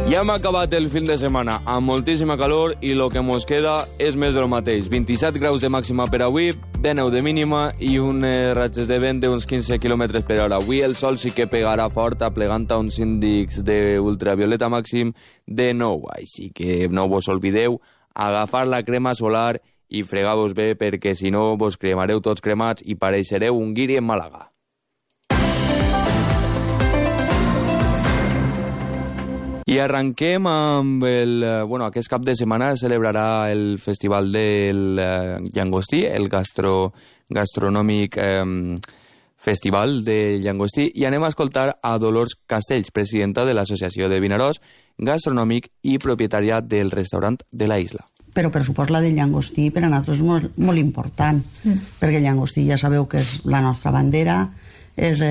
Ja hem acabat el fin de setmana amb moltíssima calor i el que mos queda és més del mateix. 27 graus de màxima per avui, 19 de mínima i unes ratxes de vent d'uns 15 km per hora. Avui el sol sí que pegarà fort, aplegant a uns índexs d'ultravioleta màxim de 9. Així que no vos oblideu agafar la crema solar i fregar-vos bé, perquè si no vos cremareu tots cremats i pareixereu un guiri en Màlaga. I arrenquem amb aquest cap de setmana celebrarà el Festival del Llangostí, el gastronòmic Festival del Llangostí, i anem a escoltar a Dolors Castells, presidenta de l'Associació de Vinaròs, gastronòmic i propietària del restaurant de la Isla. Però per supost la del llangostí per a nosaltres és molt important, perquè el llangostí ja sabeu que és la nostra bandera, és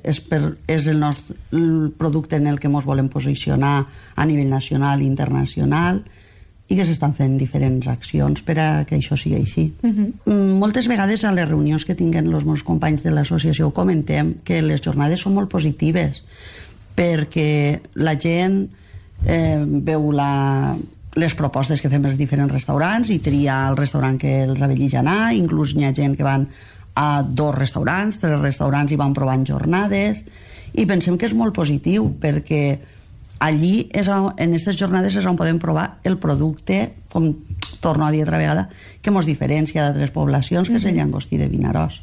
el producte en el que ens volem posicionar a nivell nacional i internacional, i que s'estan fent diferents accions per a que això sigui així. Moltes vegades a les reunions que tinguen els meus companys de l'associació ho comentem, que les jornades són molt positives, perquè la gent veu les propostes que fem els diferents restaurants i tria el restaurant que els avellig anar, inclús hi ha gent que van a 2 restaurants, 3 restaurants i van provant jornades, i pensem que és molt positiu perquè allí, en aquestes jornades, és on podem provar el producte, com torno a dir altra vegada, que ens diferencia d'altres poblacions, que és el llangostí de Vinaròs.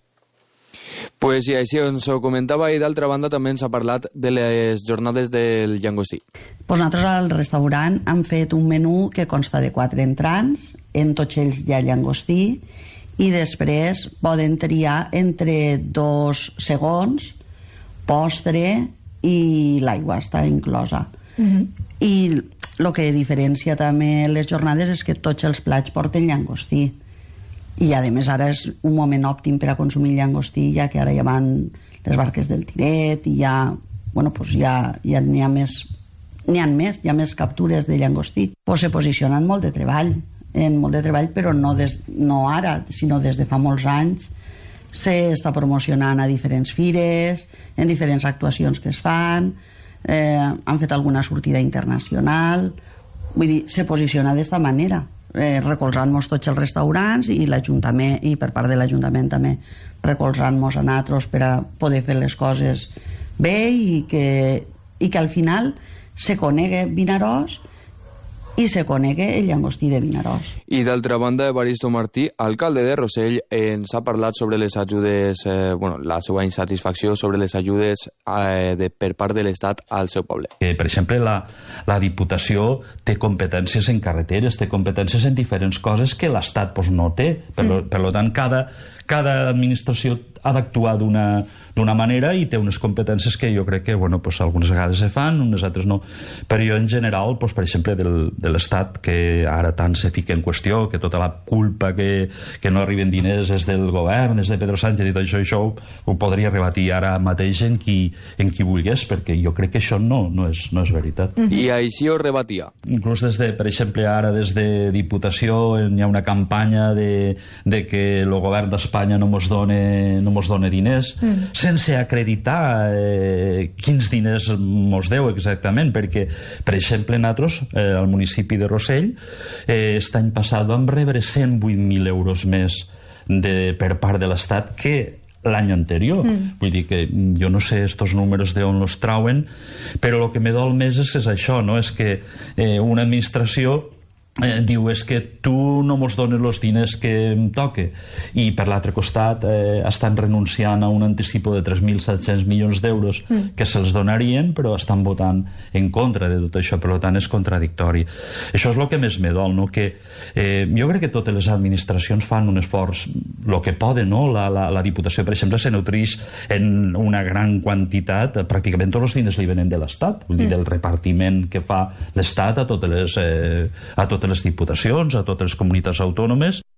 Pues sí, així ens ho comentava, i d'altra banda també ens ha parlat de les jornades del llangostí. Pues nosaltres al restaurant hem fet un menú que consta de 4 entrants, en tots ells hi ha llangostí, i després poden triar entre 2 segons, postre i l'aigua està inclosa. I el que diferencia també les jornades és que tots els plats porten llangostí, i a més ara és un moment òptim per a consumir llangostí, ja que ara ja van les barques del Tiret i ja n'hi ha més captures de llangostí. Se posicionen molt de treball, però no ara, sinó des de fa molts anys. S'està promocionant a diferents fires, en diferents actuacions que es fan, han fet alguna sortida internacional, vull dir, se posiciona d'esta manera, recolzant-nos tots els restaurants i l'Ajuntament, i per part de l'Ajuntament també recolzant-nos a nosaltres per a poder fer les coses bé i que al final se conegui Vinaròs i se conegui el llangostí de Vinaròs. I d'altra banda, Evaristo Martí, alcalde de Rossell, ens ha parlat sobre les ajudes, la seva insatisfacció sobre les ajudes per part de l'Estat al seu poble. Per exemple, la Diputació té competències en carreteres, té competències en diferents coses que l'Estat no té. Per tant, cada administració ha d'actuar d'una manera i té unes competències que jo crec que algunes vegades se fan, unes altres no. Però jo en general, per exemple, de l'Estat, que ara tant se fica en qüestió, que tota la culpa que no arriben diners és del govern, és de Pedro Sánchez i tot això ho podria rebatir ara mateix en qui vulgués, perquè jo crec que això no és veritat. I així ho rebatia? Inclús per exemple, ara des de Diputació hi ha una campanya de que el govern d'Espanya no mos dona diners, sense acreditar quins diners mos deu exactament, perquè, per exemple, nosaltres, al municipi de Rossell, aquest any passat vam rebre 108.000 euros més per part de l'Estat que l'any anterior. Vull dir que jo no sé estos números d'on els trauen, però el que me dol més és això, és que una administració diu, és que tu no mos dones els diners que em toque, i per l'altre costat estan renunciant a un anticipo de 3.700 milions d'euros que se'ls donarien, però estan votant en contra de tot això. Per tant, és contradictori. Això és el que més me dol, que jo crec que totes les administracions fan un esforç el que poden. La Diputació, per exemple, se nutreix en una gran quantitat, pràcticament tots els diners li venen de l'Estat, vull dir, del repartiment que fa l'Estat a totes les diputacions, a totes les comunitats autònomes.